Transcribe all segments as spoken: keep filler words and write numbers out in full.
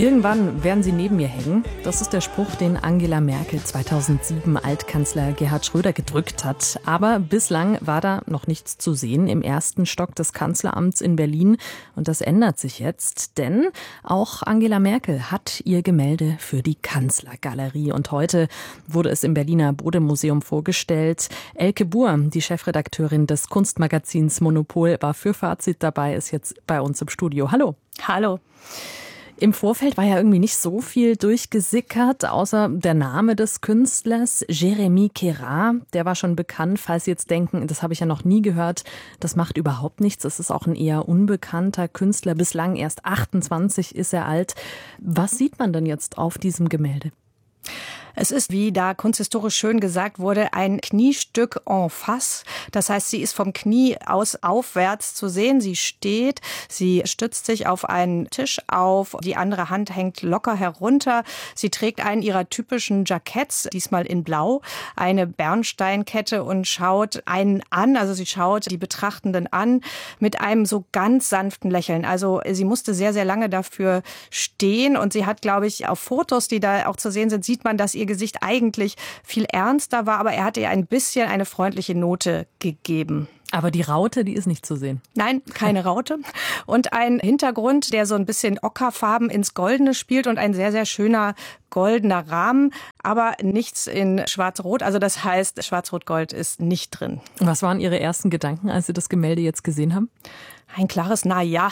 Irgendwann werden sie neben mir hängen. Das ist der Spruch, den Angela Merkel zweitausendsieben Altkanzler Gerhard Schröder gedrückt hat. Aber bislang war da noch nichts zu sehen im ersten Stock des Kanzleramts in Berlin. Und das ändert sich jetzt, denn auch Angela Merkel hat ihr Gemälde für die Kanzlergalerie. Und heute wurde es im Berliner Bode-Museum vorgestellt. Elke Buhr, die Chefredakteurin des Kunstmagazins Monopol, war für Fazit dabei, ist jetzt bei uns im Studio. Hallo. Hallo. Im Vorfeld war ja irgendwie nicht so viel durchgesickert, außer der Name des Künstlers, Jérémy Queyras. Der war schon bekannt, falls Sie jetzt denken, das habe ich ja noch nie gehört. Das macht überhaupt nichts. Es ist auch ein eher unbekannter Künstler. Bislang erst achtundzwanzig ist er alt. Was sieht man denn jetzt auf diesem Gemälde? Es ist, wie da kunsthistorisch schön gesagt wurde, ein Kniestück en face. Das heißt, sie ist vom Knie aus aufwärts zu sehen. Sie steht, sie stützt sich auf einen Tisch auf, die andere Hand hängt locker herunter. Sie trägt einen ihrer typischen Jacketts, diesmal in Blau, eine Bernsteinkette und schaut einen an. Also sie schaut die Betrachtenden an mit einem so ganz sanften Lächeln. Also sie musste sehr, sehr lange dafür stehen und sie hat, glaube ich, auf Fotos, die da auch zu sehen sind, sieht man, dass ihr Gesicht eigentlich viel ernster war, aber er hatte ihr ein bisschen eine freundliche Note gegeben. Aber die Raute, die ist nicht zu sehen. Nein, keine Raute. Und ein Hintergrund, der so ein bisschen Ockerfarben ins Goldene spielt und ein sehr, sehr schöner goldener Rahmen, aber nichts in Schwarz-Rot. Also das heißt, Schwarz-Rot-Gold ist nicht drin. Was waren Ihre ersten Gedanken, als Sie das Gemälde jetzt gesehen haben? Ein klares Na-Ja.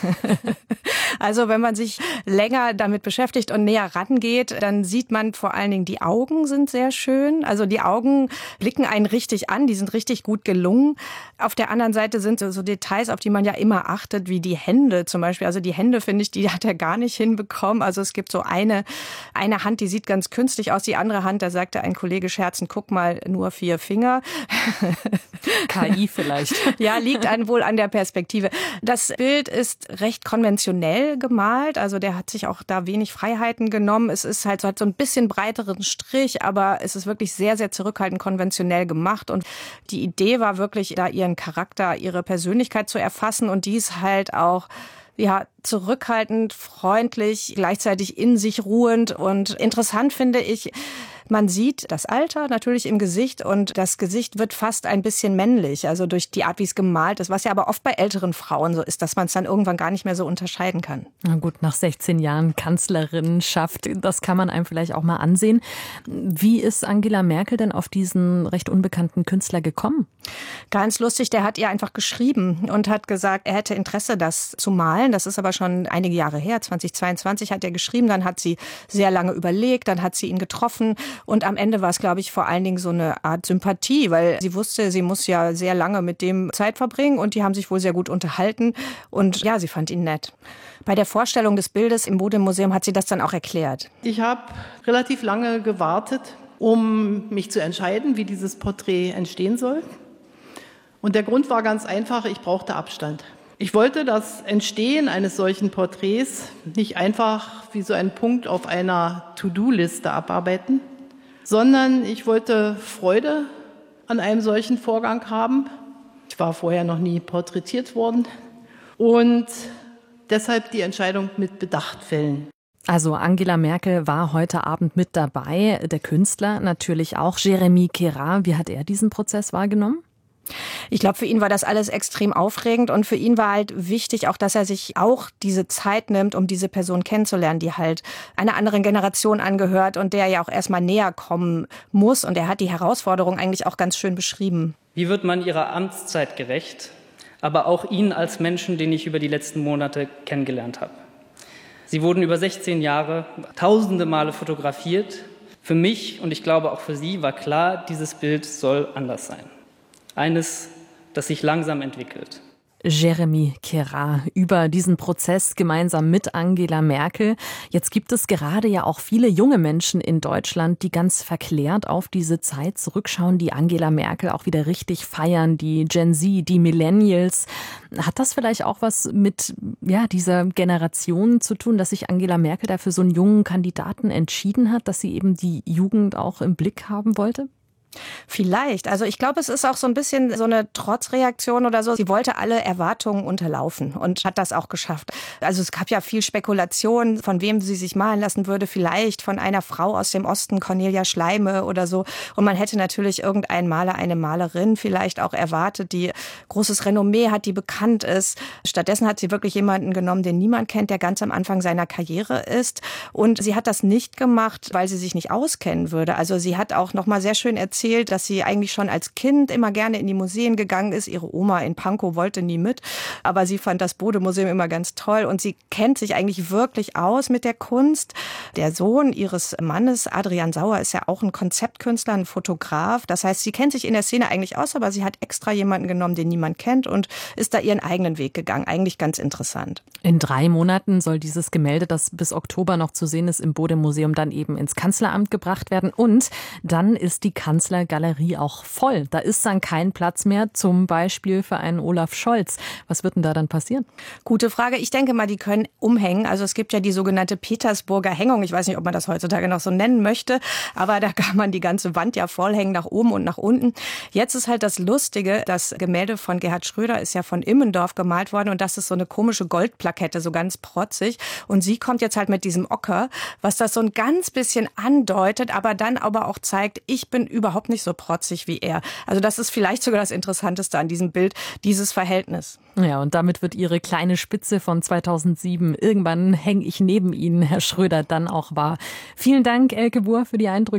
Also wenn man sich länger damit beschäftigt und näher rangeht, dann sieht man vor allen Dingen, die Augen sind sehr schön. Also die Augen blicken einen richtig an, die sind richtig gut gelungen. Auf der anderen Seite sind so, so Details, auf die man ja immer achtet, wie die Hände zum Beispiel. Also die Hände, finde ich, die hat er gar nicht hinbekommen. Also es gibt so eine, eine Hand, die sieht ganz künstlich aus. Die andere Hand, da sagte ein Kollege scherzend, guck mal, nur vier Finger. K I vielleicht. Ja, liegt an, wohl an der Perspektive. Das Bild ist recht konventionell gemalt, also der hat sich auch da wenig Freiheiten genommen. Es ist halt so, hat so ein bisschen breiteren Strich, aber es ist wirklich sehr, sehr zurückhaltend konventionell gemacht. Und die Idee war wirklich, da ihren Charakter, ihre Persönlichkeit zu erfassen und dies halt auch ja, zurückhaltend, freundlich, gleichzeitig in sich ruhend. Und interessant finde ich, man sieht das Alter natürlich im Gesicht und das Gesicht wird fast ein bisschen männlich, also durch die Art, wie es gemalt ist, was ja aber oft bei älteren Frauen so ist, dass man es dann irgendwann gar nicht mehr so unterscheiden kann. Na gut, nach sechzehn Jahren Kanzlerinnenschaft, das kann man einem vielleicht auch mal ansehen. Wie ist Angela Merkel denn auf diesen recht unbekannten Künstler gekommen? Ganz lustig, der hat ihr einfach geschrieben und hat gesagt, er hätte Interesse, das zu malen. Das ist aber schon einige Jahre her, zweitausendzweiundzwanzig hat er geschrieben, dann hat sie sehr lange überlegt, dann hat sie ihn getroffen. Und am Ende war es, glaube ich, vor allen Dingen so eine Art Sympathie, weil sie wusste, sie muss ja sehr lange mit dem Zeit verbringen und die haben sich wohl sehr gut unterhalten und ja, sie fand ihn nett. Bei der Vorstellung des Bildes im Bode-Museum hat sie das dann auch erklärt. Ich habe relativ lange gewartet, um mich zu entscheiden, wie dieses Porträt entstehen soll. Und der Grund war ganz einfach, ich brauchte Abstand. Ich wollte das Entstehen eines solchen Porträts nicht einfach wie so ein Punkt auf einer To-Do-Liste abarbeiten, sondern ich wollte Freude an einem solchen Vorgang haben. Ich war vorher noch nie porträtiert worden und deshalb die Entscheidung mit Bedacht fällen. Also Angela Merkel war heute Abend mit dabei, der Künstler natürlich auch, Jérémy Queyras. Wie hat er diesen Prozess wahrgenommen? Ich glaube, für ihn war das alles extrem aufregend und für ihn war halt wichtig auch, dass er sich auch diese Zeit nimmt, um diese Person kennenzulernen, die halt einer anderen Generation angehört und der ja auch erstmal näher kommen muss. Und er hat die Herausforderung eigentlich auch ganz schön beschrieben. Wie wird man ihrer Amtszeit gerecht, aber auch Ihnen als Menschen, den ich über die letzten Monate kennengelernt habe? Sie wurden über sechzehn Jahre tausende Male fotografiert. Für mich und ich glaube auch für Sie war klar, dieses Bild soll anders sein. Eines, das sich langsam entwickelt. Jérémy Queyras über diesen Prozess gemeinsam mit Angela Merkel. Jetzt gibt es gerade ja auch viele junge Menschen in Deutschland, die ganz verklärt auf diese Zeit zurückschauen, die Angela Merkel auch wieder richtig feiern, die Gen Z, die Millennials. Hat das vielleicht auch was mit ja, dieser Generation zu tun, dass sich Angela Merkel dafür so einen jungen Kandidaten entschieden hat, dass sie eben die Jugend auch im Blick haben wollte? Vielleicht. Also ich glaube, es ist auch so ein bisschen so eine Trotzreaktion oder so. Sie wollte alle Erwartungen unterlaufen und hat das auch geschafft. Also es gab ja viel Spekulation, von wem sie sich malen lassen würde. Vielleicht von einer Frau aus dem Osten, Cornelia Schleime oder so. Und man hätte natürlich irgendeinen Maler, eine Malerin vielleicht auch erwartet, die großes Renommee hat, die bekannt ist. Stattdessen hat sie wirklich jemanden genommen, den niemand kennt, der ganz am Anfang seiner Karriere ist. Und sie hat das nicht gemacht, weil sie sich nicht auskennen würde. Also sie hat auch noch mal sehr schön erzählt, dass sie eigentlich schon als Kind immer gerne in die Museen gegangen ist. Ihre Oma in Pankow wollte nie mit, aber sie fand das Bode-Museum immer ganz toll und sie kennt sich eigentlich wirklich aus mit der Kunst. Der Sohn ihres Mannes, Adrian Sauer, ist ja auch ein Konzeptkünstler, ein Fotograf. Das heißt, sie kennt sich in der Szene eigentlich aus, aber sie hat extra jemanden genommen, den niemand kennt und ist da ihren eigenen Weg gegangen. Eigentlich ganz interessant. In drei Monaten soll dieses Gemälde, das bis Oktober noch zu sehen ist, im Bode-Museum dann eben ins Kanzleramt gebracht werden. Und dann ist die Kanzlergalerie auch voll. Da ist dann kein Platz mehr, zum Beispiel für einen Olaf Scholz. Was wird denn da dann passieren? Gute Frage. Ich denke mal, die können umhängen. Also es gibt ja die sogenannte Petersburger Hängung. Ich weiß nicht, ob man das heutzutage noch so nennen möchte, aber da kann man die ganze Wand ja vollhängen, nach oben und nach unten. Jetzt ist halt das Lustige, das Gemälde von Gerhard Schröder ist ja von Immendorf gemalt worden und das ist so eine komische Goldplakette, so ganz protzig. Und sie kommt jetzt halt mit diesem Ocker, was das so ein ganz bisschen andeutet, aber dann aber auch zeigt, ich bin überhaupt nicht so protzig wie er. Also das ist vielleicht sogar das Interessanteste an diesem Bild, dieses Verhältnis. Ja, und damit wird Ihre kleine Spitze von zweitausendsieben, irgendwann hänge ich neben Ihnen, Herr Schröder, dann auch wahr. Vielen Dank, Elke Buhr, für die Eindrücke.